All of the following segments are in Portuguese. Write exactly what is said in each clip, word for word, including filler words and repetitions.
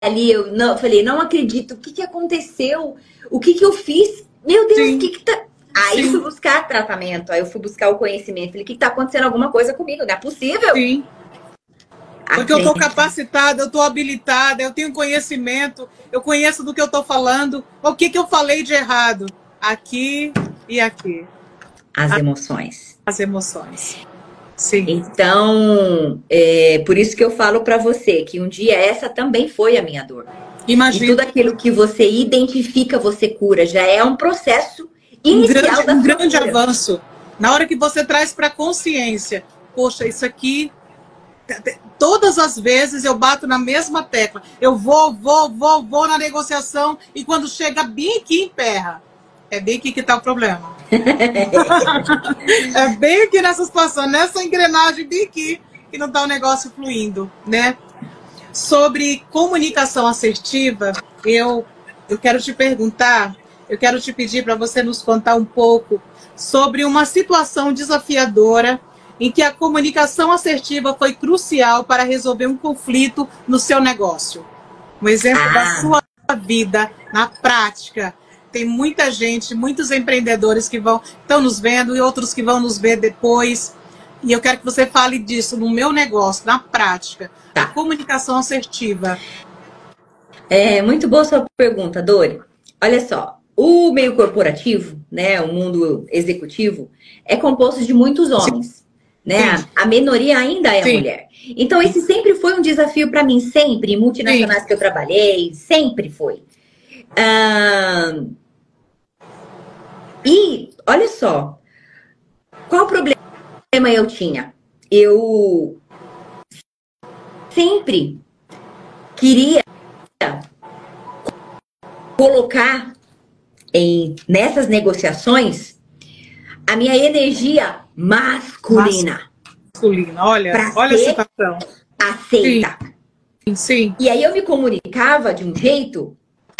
ali eu não, falei, não acredito, o que que aconteceu? O que que eu fiz? Meu Deus, Sim. o que que tá... Aí Sim. fui buscar tratamento, aí eu fui buscar o conhecimento. Falei, o que que tá acontecendo? Alguma coisa comigo, não é possível. Sim. Porque eu estou capacitada, eu estou habilitada, eu tenho conhecimento, eu conheço do que eu estou falando. O que que eu falei de errado? Aqui e aqui. As emoções. As emoções. Sim. Então, é por isso que eu falo para você que um dia essa também foi a minha dor. Imagina. E tudo aquilo que você identifica, você cura. Já é um processo Um inicial grande, da um sua grande cura. avanço. Na hora que você traz para consciência, poxa, isso aqui, todas as vezes eu bato na mesma tecla. Eu vou, vou, vou, vou na negociação e quando chega bem aqui, emperra. É bem aqui que está o problema. É bem aqui nessa situação, nessa engrenagem bem aqui que não está o negócio fluindo, né? Sobre comunicação assertiva, eu, eu quero te perguntar, eu quero te pedir para você nos contar um pouco sobre uma situação desafiadora em que a comunicação assertiva foi crucial para resolver um conflito no seu negócio. Um exemplo ah. da sua vida, na prática. Tem muita gente, muitos empreendedores que vão estão nos vendo e outros que vão nos ver depois. E eu quero que você fale disso no meu negócio, na prática. Tá. A comunicação assertiva. É muito boa sua pergunta, Dori. Olha só, o meio corporativo, né, o mundo executivo, é composto de muitos homens. Sim. Né? Sim. A minoria ainda é Sim. mulher. Então, esse sempre foi um desafio para mim, sempre, em multinacionais Sim. que eu trabalhei, sempre foi. Ah, e, olha só, qual problema eu tinha? Eu sempre queria colocar em, nessas negociações a minha energia masculina. Masculina, olha, olha a situação. Aceita. Sim. Sim. E aí eu me comunicava de um jeito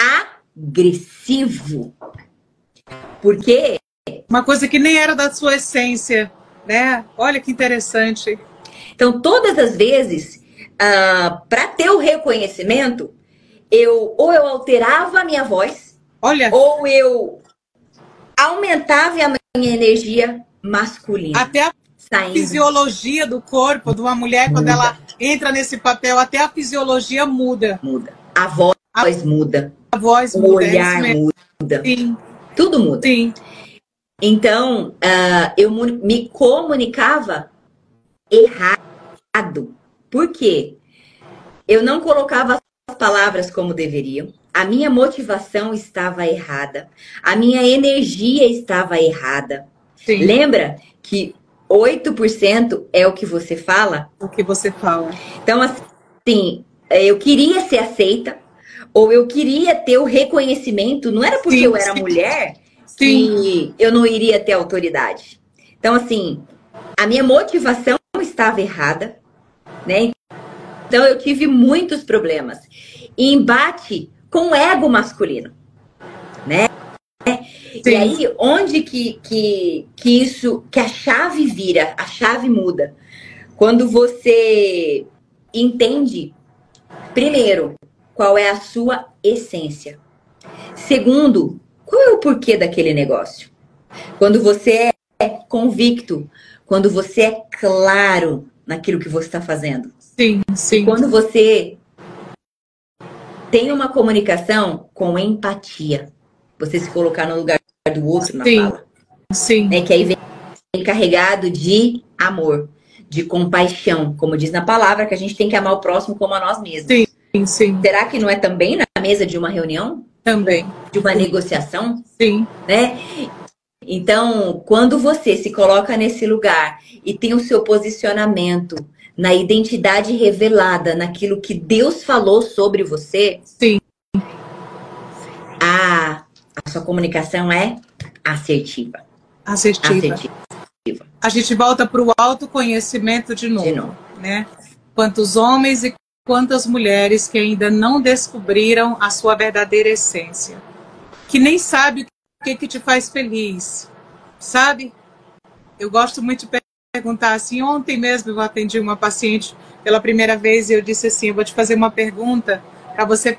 agressivo. Porque... uma coisa que nem era da sua essência, né? Olha que interessante. Então, todas as vezes, uh, para ter o reconhecimento, eu ou eu alterava a minha voz, olha, ou eu aumentava a minha energia masculina. Até a saindo. Fisiologia do corpo de uma mulher, muda. Quando ela entra nesse papel, até a fisiologia muda. Muda. A voz a, muda. A voz o muda. O olhar é muda. Sim. Tudo muda. Sim. Então, uh, eu me comunicava errado. Por quê? Eu não colocava as palavras como deveriam. A minha motivação estava errada. A minha energia estava errada. Sim. Lembra que oito por cento é o que você fala? O que você fala. Então, assim, eu queria ser aceita, ou eu queria ter o reconhecimento. Não era porque sim, eu era sim. mulher que sim. eu não iria ter autoridade. Então, assim, a minha motivação estava errada, né? Então, eu tive muitos problemas. E embate com o ego masculino, né? Sim. E aí, onde que, que, que isso, que a chave vira, a chave muda? Quando você entende, primeiro, qual é a sua essência. Segundo, qual é o porquê daquele negócio? Quando você é convicto, quando você é claro naquilo que você está fazendo. Sim, sim. E quando você tem uma comunicação com empatia. Você se colocar no lugar do outro na sim, fala. Sim. Né? Que aí vem carregado de amor, de compaixão. Como diz na palavra, que a gente tem que amar o próximo como a nós mesmos. Sim, sim. Será que não é também na mesa de uma reunião? Também. De uma negociação? Sim. Né? Então, quando você se coloca nesse lugar e tem o seu posicionamento na identidade revelada, naquilo que Deus falou sobre você, sim. A, a sua comunicação é assertiva. Assertiva. assertiva. A gente volta para o autoconhecimento de novo, de novo, né? Quantos homens e quantas mulheres que ainda não descobriram a sua verdadeira essência, que nem sabe o que, que te faz feliz, sabe? Eu gosto muito de perguntar assim. Ontem mesmo eu atendi uma paciente pela primeira vez e eu disse assim: eu vou te fazer uma pergunta para você